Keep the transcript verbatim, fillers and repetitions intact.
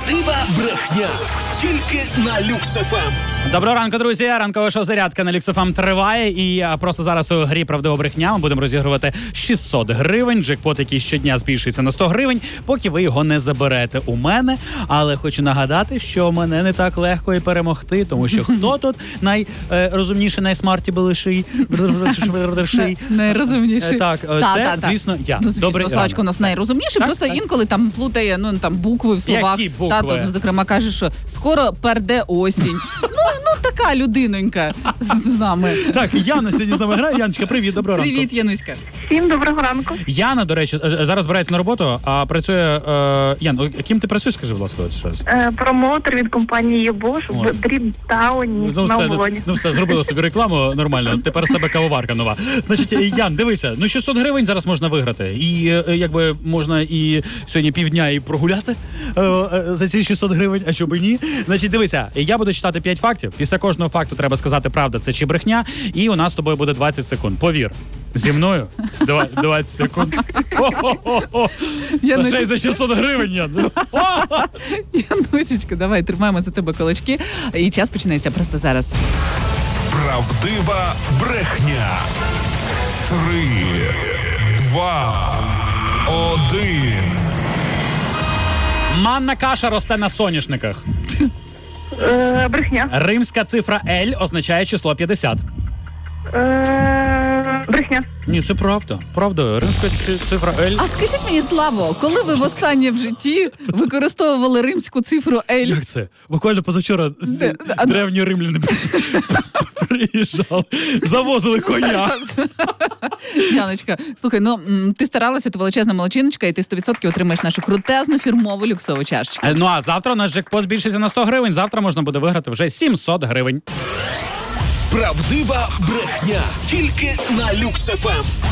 Правдива брехня. Тільки на Люкс еф ем. Доброго ранку, друзі. Ранкова шоу-зарядка на Люкс еф ем триває. І просто зараз у грі «Правдива брехня» ми будемо розігрувати шістсот гривень. Джекпот, який щодня збільшується на сто гривень, поки ви його не заберете у мене. Але хочу нагадати, що мене не так легко і перемогти, тому що хто тут найрозумніший, найсмартібеліший? Найрозумніший. Так, це, звісно, я. Ну, звісно, Славочка у нас найрозумніший, просто інколи там плутає, ну, там букви в словах. Які букви? Тато, зокрема, каже, що скоро перде осінь. Ну, ну така людинонька з, з нами. Так, Яна сьогодні з нами грає. Яночка, привіт, доброго ранку. Привіт, Януська. Всім доброго ранку. Яна, до речі, зараз збирається на роботу, а працює... Е, Ян, ким ти працюєш, скажи, будь ласка, щось? Е, промоутер від компанії Bosch в Дріптауні ну, на все, оболоні. Ну, ну все, зробила собі рекламу нормально, тепер з тебе кавоварка нова. Значить, Ян, дивися, ну шістсот гривень зараз можна виграти. І якби можна і сьогодні півдня і прогуляти е, е, за ці шістсот гривень, а чому б і ні. Значить, дивися, я буду читати п'ять фактів. Після кожного факту треба сказати, правда це чи брехня, і у нас з тобою буде двадцять секунд. Повір. Зі мною двадцять секунд. Ще й за шістсот гривень, Ян. Янусечка, давай, тримаємо за тебе кулачки. І час починається просто зараз. Правдива брехня. Три, два, один. Манна каша росте на соняшниках. Е, брехня. Римська цифра L означає число п'ятдесят. Е, брехня. Ні, це правда. Правда, римська цифра L. А скажіть мені, Славо, коли ви востаннє в житті використовували римську цифру L? Як це? Буквально позавчора Де? древні римляни приїжджали, завозили коня. Яночка, слухай, ну ти старалася, ти величезна молодчиночка, і ти сто відсотків отримаєш нашу крутезну фірмову люксову чашечку. Ну а завтра наш джекпот збільшиться на сто гривень, завтра можна буде виграти вже сімсот гривень. Правдива брехня. Тільки на Люкс еф ем.